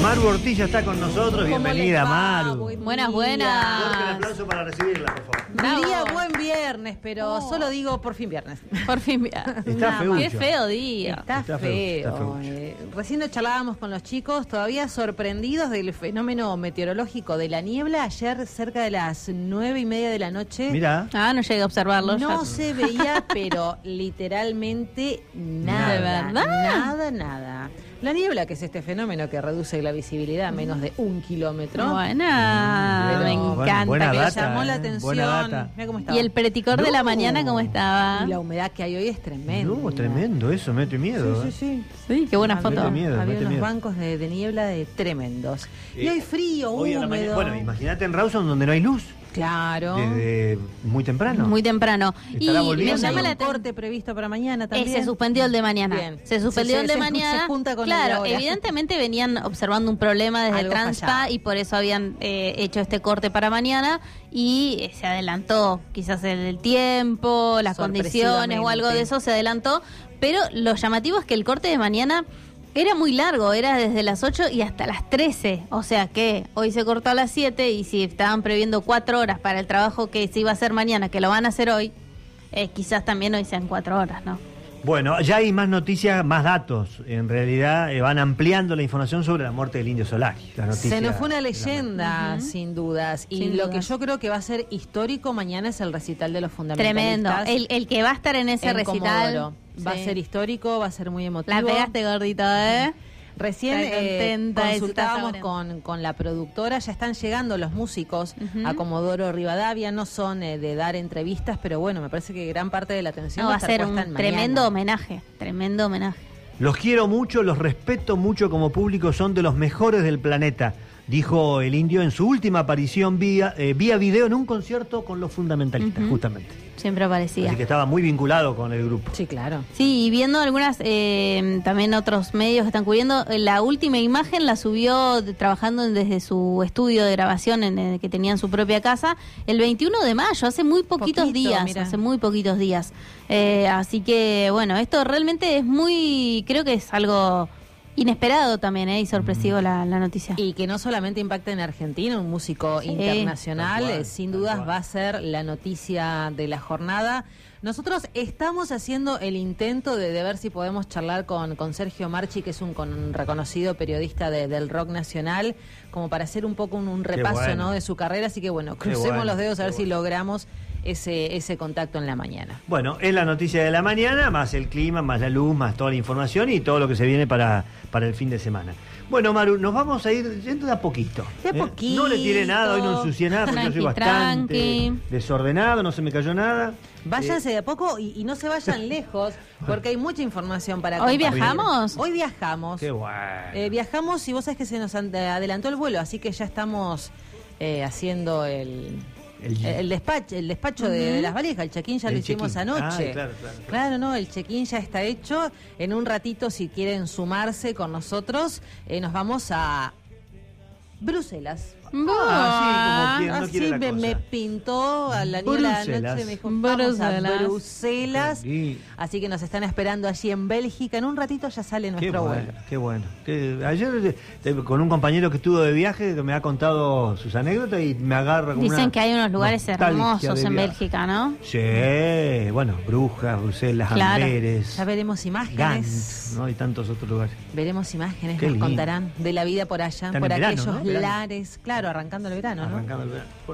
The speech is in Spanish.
Maru Ortiz ya está con nosotros. Bienvenida, Maru. Buenas, Fuerte el buenas. aplauso para recibirla, por favor. Diría buen viernes, pero solo digo por fin viernes. Por fin viernes. Está feo. Qué feo día. Está feo. Recién lo charlábamos con los chicos, todavía sorprendidos del fenómeno meteorológico de la niebla. Ayer, cerca de las 9:30 de la noche. Mira. No llegué a observarlo. No ya. se veía, pero literalmente nada. ¿De verdad? Nada. La niebla, que es este fenómeno que reduce la visibilidad a menos de 1 kilómetro. Buena, Pero me encanta. buena Me data, llamó la buena atención. data. Mira cómo estaba. Y el preticor de la mañana, ¿cómo estaba? Y la humedad que hay hoy es tremenda. No, tremendo eso, mete miedo. Sí. Sí, qué buena Había- foto. Mete miedo. Había unos miedo. bancos de niebla de tremendos. Y hoy frío, Hoy a la mañana- húmedo. Bueno, imagínate en Rawson donde no hay luz. Claro. Desde muy temprano. Muy temprano. Y Estará me volviendo. llama la Hay un atención. corte previsto para mañana también. Se suspendió el de mañana. Bien. Se suspendió el de Se mañana. junta con el de claro, ahora. evidentemente venían observando un problema desde Algo Transpa fallaba. y por eso habían hecho este corte para mañana y se adelantó quizás el tiempo, las condiciones o algo de eso se adelantó, pero lo llamativo es que el corte de mañana era muy largo, era desde las 8 y hasta las 13, o sea que hoy se cortó a las 7 y si estaban previendo 4 horas para el trabajo que se iba a hacer mañana, que lo van a hacer hoy, quizás también hoy sean 4 horas, ¿no? Bueno, ya hay más noticias, más datos. En realidad van ampliando la información sobre la muerte del Indio Solari. La noticia Se nos fue una de la leyenda, Ujú. sin dudas. Y Sin lo dudas. que yo creo que va a ser histórico mañana es el recital de los fundamentalistas. Tremendo. El que va a estar en ese en recital. Comodoro. Va a Sí. ser histórico, va a ser muy emotivo. La pegaste gordito, ¿eh? Recién Está contenta de su consultábamos taza con la productora, ya están llegando los músicos Ujú. a Comodoro Rivadavia, no son de dar entrevistas, pero bueno, me parece que gran parte de la atención No, va a estar ser puesta un en tremendo mañana. homenaje. Tremendo homenaje. Los quiero mucho, los respeto mucho como público, son de los mejores del planeta, dijo el Indio en su última aparición vía video en un concierto con los fundamentalistas, Ujú. justamente. Siempre aparecía. Así que estaba muy vinculado con el grupo. Sí, claro. Sí, y viendo algunas, también otros medios que están cubriendo, la última imagen la subió trabajando desde su estudio de grabación que tenía en su propia casa el 21 de mayo, hace muy poquitos Poquito, días, mira. hace muy poquitos días. Así que, bueno, esto realmente es muy, creo que es algo inesperado también, y sorpresivo la noticia. Y que no solamente impacta en Argentina, un músico Sí. internacional, Tal cual, sin tal dudas cual. va a ser la noticia de la jornada. Nosotros estamos haciendo el intento de ver si podemos charlar con Sergio Marchi, que es un reconocido periodista del rock nacional, como para hacer un poco un repaso, bueno. ¿no?, de su carrera. Así que bueno, Qué crucemos bueno, los dedos a ver qué si bueno. logramos ese contacto en la mañana. Bueno, es la noticia de la mañana, más el clima, más la luz, más toda la información y todo lo que se viene para el fin de semana. Bueno, Maru, nos vamos a ir yendo de a poquito. De a poquito. No le tiré nada, hoy no ensucié nada, porque yo soy Tranqui, bastante tranqui. desordenado, no se me cayó nada. Váyanse de a poco y no se vayan lejos, porque hay mucha información para ¿Hoy compartir. viajamos? Hoy viajamos. Qué bueno. Viajamos y vos sabés que se nos adelantó el vuelo, así que ya estamos haciendo el despacho de las valijas. El check-in ya El lo hicimos check-in. anoche. Ah, claro. Claro, no, el check-in ya está hecho. En un ratito, si quieren sumarse con nosotros, nos vamos a Bruselas. Ah, sí, como quien no Así quiere la me cosa. pintó a la niebla de Bruselas. anoche, me dijo, vamos a Bruselas. Bruselas. Qué lindo. Así que nos están esperando allí en Bélgica. En un ratito ya sale Qué nuestro bueno, vuelo. qué bueno. Ayer con un compañero que estuvo de viaje que me ha contado sus anécdotas y me agarra como Dicen una que hay unos lugares nostalgia hermosos de en viaje. Bélgica, ¿no? Sí, bueno, Brujas, Bruselas, Claro. Amberes, Ya veremos imágenes. Gant, ¿no? Y tantos otros lugares. Veremos imágenes, Qué nos lindo. contarán de la vida por allá, Están por en verano, aquellos ¿no? Verano. lares. Claro, arrancando el verano, ¿no? Arrancando el verano.